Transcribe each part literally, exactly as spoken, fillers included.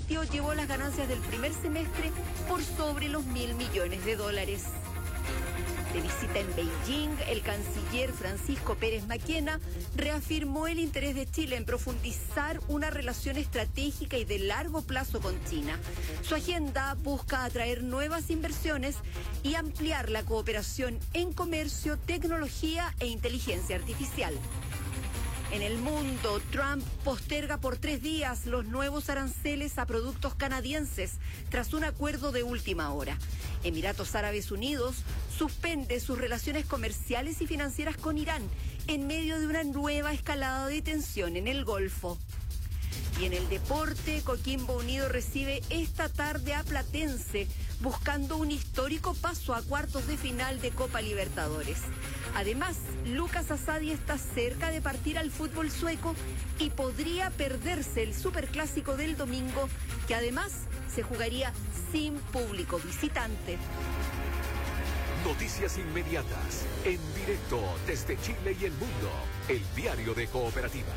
permitió llevó las ganancias del primer semestre por sobre los mil millones de dólares. De visita en Beijing, el canciller Francisco Pérez Maquena reafirmó el interés de Chile en profundizar una relación estratégica y de largo plazo con China. Su agenda busca atraer nuevas inversiones y ampliar la cooperación en comercio, tecnología e inteligencia artificial. En el mundo, Trump posterga por tres días los nuevos aranceles a productos canadienses tras un acuerdo de última hora. Emiratos Árabes Unidos suspende sus relaciones comerciales y financieras con Irán en medio de una nueva escalada de tensión en el Golfo. Y en el deporte, Coquimbo Unido recibe esta tarde a Platense, buscando un histórico paso a cuartos de final de Copa Libertadores. Además, Lucas Asadi está cerca de partir al fútbol sueco y podría perderse el superclásico del domingo, que además se jugaría sin público visitante. Noticias inmediatas, en directo desde Chile y el mundo. El Diario de Cooperativa.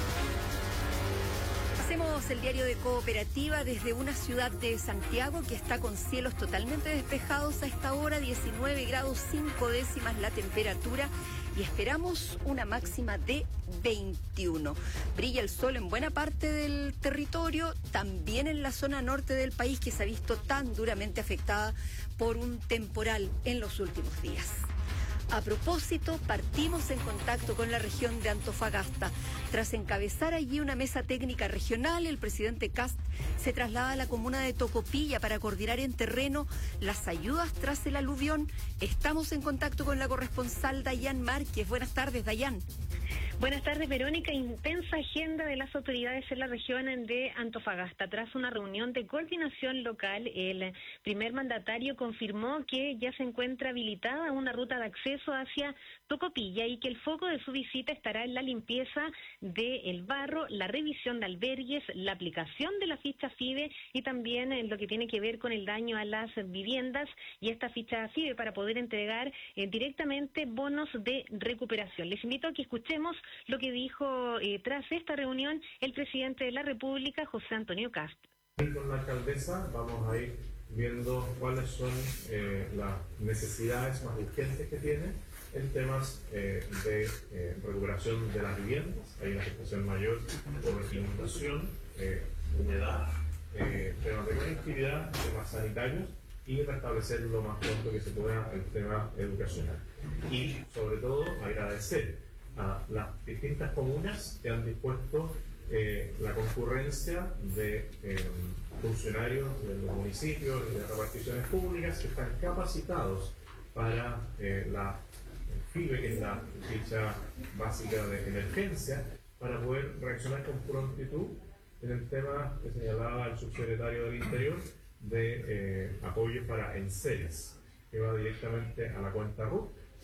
Hacemos el Diario de Cooperativa desde una ciudad de Santiago que está con cielos totalmente despejados a esta hora, diecinueve grados cinco décimas la temperatura y esperamos una máxima de veintiuno. Brilla el sol en buena parte del territorio, también en la zona norte del país que se ha visto tan duramente afectada por un temporal en los últimos días. A propósito, partimos en contacto con la región de Antofagasta. Tras encabezar allí una mesa técnica regional, el presidente Kast se traslada a la comuna de Tocopilla para coordinar en terreno las ayudas tras el aluvión. Estamos en contacto con la corresponsal Dayan Márquez. Buenas tardes, Dayan. Buenas tardes, Verónica. Intensa agenda de las autoridades en la región de Antofagasta. Tras una reunión de coordinación local, el primer mandatario confirmó que ya se encuentra habilitada una ruta de acceso hacia Tocopilla y que el foco de su visita estará en la limpieza del barro, la revisión de albergues, la aplicación de la ficha FIDE y también en lo que tiene que ver con el daño a las viviendas y esta ficha FIDE para poder entregar eh, directamente bonos de recuperación. Les invito a que escuchemos lo que dijo eh, tras esta reunión el presidente de la República, José Antonio Kast. Con la alcaldesa vamos a ir viendo cuáles son eh, las necesidades más urgentes que tiene en temas eh, de eh, recuperación de las viviendas. Hay una afectación mayor por inundación, eh, humedad, eh, temas de conectividad, temas sanitarios y restablecer lo más pronto que se pueda el tema educacional. Y sobre todo agradecer a las distintas comunas que han dispuesto eh, la concurrencia de eh, funcionarios de los municipios y de reparticiones públicas que están capacitados para eh, la FIBE, que es la ficha básica de emergencia, para poder reaccionar con prontitud en el tema que señalaba el subsecretario del Interior de eh, apoyo para enseres, que va directamente a la cuenta R U T.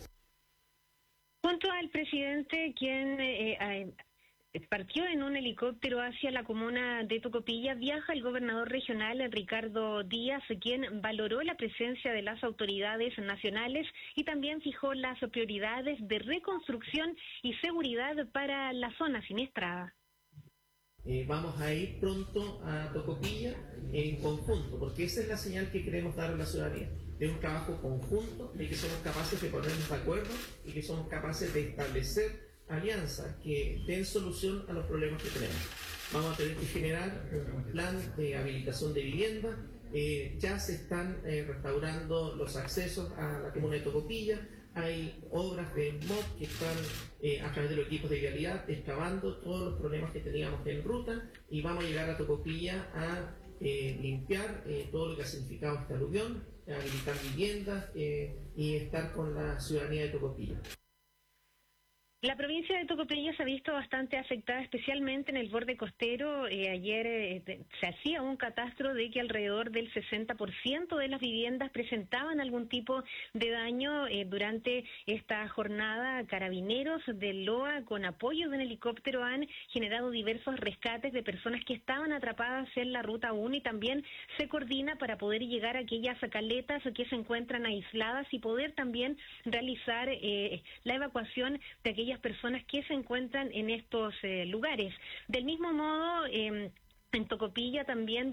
Junto al presidente, quien eh, eh, partió en un helicóptero hacia la comuna de Tocopilla, viaja el gobernador regional Ricardo Díaz, quien valoró la presencia de las autoridades nacionales y también fijó las prioridades de reconstrucción y seguridad para la zona siniestrada. Eh, vamos a ir pronto a Tocopilla en conjunto, porque esa es la señal que queremos dar a la ciudadanía, de un trabajo conjunto, de que somos capaces de ponernos de acuerdo y que somos capaces de establecer alianzas que den solución a los problemas que tenemos. Vamos a tener que generar un plan de habilitación de vivienda. Eh, ya se están eh, restaurando los accesos a la comuna de Tocopilla. Hay obras de M O B que están eh, a través de los equipos de vialidad excavando todos los problemas que teníamos en ruta y vamos a llegar a Tocopilla a eh, limpiar eh, todo lo que ha significado esta aluvión, habilitar viviendas eh, y estar con la ciudadanía de Tocopilla. La provincia de Tocopilla se ha visto bastante afectada, especialmente en el borde costero. Eh, ayer eh, se hacía un catastro de que alrededor del sesenta por ciento de las viviendas presentaban algún tipo de daño. Eh, durante esta jornada, carabineros del LOA, con apoyo de un helicóptero, han generado diversos rescates de personas que estaban atrapadas en la ruta uno y también se coordina para poder llegar a aquellas caletas que se encuentran aisladas y poder también realizar eh, la evacuación de aquellas personas que se encuentran en estos eh, lugares. Del mismo modo, eh, en Tocopilla también